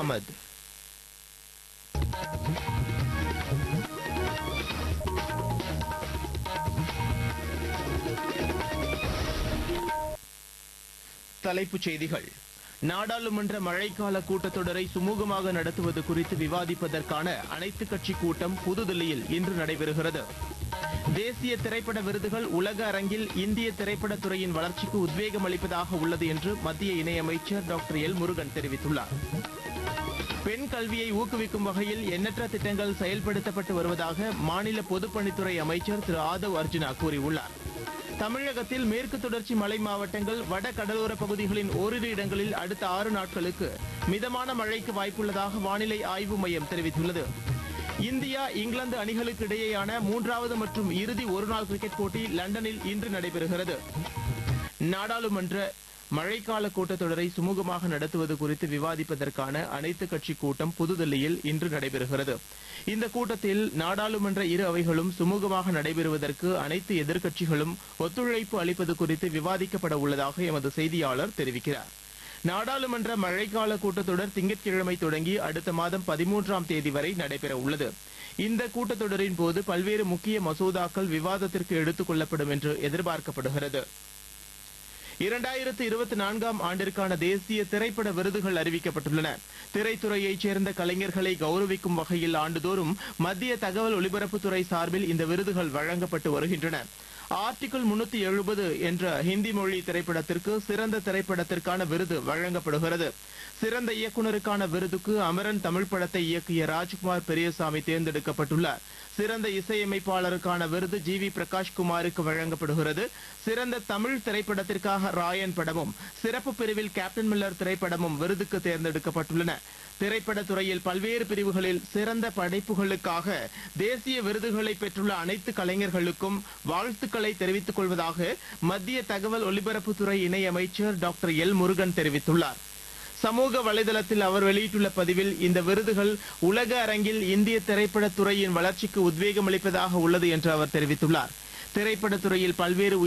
அகமது. தலைப்புச் செய்திகள். நாடாளுமன்ற மழைக்கால கூட்டத்தொடரை சுமூகமாக நடத்துவது குறித்து விவாதிப்பதற்கான அனைத்துக் கட்சி கூட்டம் புதுதில்லியில் இன்று நடைபெறுகிறது. தேசிய திரைப்பட விருதுகள் உலக அரங்கில் இந்திய திரைப்படத்துறையின் வளர்ச்சிக்கு உத்வேகம் அளிப்பதாக உள்ளது என்று மத்திய இணையமைச்சர் டாக்டர் எல். முருகன் தெரிவித்துள்ளார். பெண் கல்வியை ஊக்குவிக்கும் வகையில் எண்ணற்ற திட்டங்கள் செயல்படுத்தப்பட்டு வருவதாக மாநில பொதுப்பணித்துறை அமைச்சர் திரு ஆதவ் அர்ஜுனா கூறியுள்ளார். தமிழகத்தில் மேற்கு தொடர்ச்சி மலை மாவட்டங்கள், வட கடலோர பகுதிகளின் ஓரிரு இடங்களில் அடுத்த 6 நாட்களுக்கு மிதமான மழைக்கு வாய்ப்புள்ளதாக வானிலை ஆய்வு மையம் தெரிவித்துள்ளது. இந்தியா, இங்கிலாந்து அணிகளுக்கு இடையேயான 3வது மற்றும் இறுதி ஒருநாள் கிரிக்கெட் போட்டி லண்டனில் இன்று நடைபெறுகிறது. நாடாளுமன்ற மழைக்கால கூட்டத்தொடரை சுமூகமாக நடத்துவது குறித்து விவாதிப்பதற்கான அனைத்துக் கட்சி கூட்டம் புதுதில்லியில் இன்று நடைபெறுகிறது. இந்த கூட்டத்தில் நாடாளுமன்ற இரு அவைகளும் சுமூகமாக நடைபெறுவதற்கு அனைத்து எதிர்க்கட்சிகளும் ஒத்துழைப்பு அளிப்பது குறித்து விவாதிக்கப்பட உள்ளதாக எமது செய்தியாளர் தெரிவிக்கிறார். நாடாளுமன்ற மழைக்கால கூட்டத்தொடர் திங்கட்கிழமை தொடங்கி அடுத்த மாதம் 13ஆம் தேதி வரை நடைபெற உள்ளது. இந்த கூட்டத்தொடரின் போது பல்வேறு முக்கிய மசோதாக்கள் விவாதத்திற்கு எடுத்துக் கொள்ளப்படும் என்று எதிர்பார்க்கப்படுகிறது. 2024ஆம் ஆண்டிற்கான தேசிய திரைப்பட விருதுகள் அறிவிக்கப்பட்டுள்ளன. திரைத்துறையைச் சேர்ந்த கலைஞர்களை கௌரவிக்கும் வகையில் ஆண்டுதோறும் மத்திய தகவல் ஒலிபரப்புத்துறை சார்பில் இந்த விருதுகள் வழங்கப்பட்டு வருகின்றன. ஆர்டிகிள் 370 என்ற ஹிந்தி மொழி திரைப்படத்திற்கு சிறந்த திரைப்படத்திற்கான விருது வழங்கப்படுகிறது. சிறந்த இயக்குநருக்கான விருதுக்கு அமரன் தமிழ் படத்தை இயக்கிய ராஜ்குமார் பெரியசாமி தேர்ந்தெடுக்கப்பட்டுள்ளார். சிறந்த இசையமைப்பாளருக்கான விருது ஜி.வி. பிரகாஷ்குமாருக்கு வழங்கப்படுகிறது. சிறந்த தமிழ் திரைப்படத்திற்காக ராயன் படமும், சிறப்பு பிரிவில் கேப்டன் மில்லர் திரைப்படமும் விருதுக்கு தேர்ந்தெடுக்கப்பட்டுள்ளன. திரைப்படத் துறையில் பல்வேறு பிரிவுகளில் சிறந்த படைப்புகளுக்காக தேசிய விருதுகளை பெற்றுள்ள அனைத்து கலைஞர்களுக்கும் வாழ்த்துக்களை தெரிவித்துக் கொள்வதாக மத்திய தகவல் ஒலிபரப்புத்துறை இணையமைச்சர் டாக்டர் எல். முருகன் தெரிவித்துள்ளார். சமூக வலைதளத்தில் அவர் வெளியிட்டுள்ள பதிவில், இந்த விருதுகள் உலக அரங்கில் இந்திய திரைப்படத் துறையின் வளர்ச்சிக்கு உத்வேகம் அளிப்பதாக உள்ளது என்று அவர் தெரிவித்துள்ளார். திரைப்படத் துறையில் பல்வேறு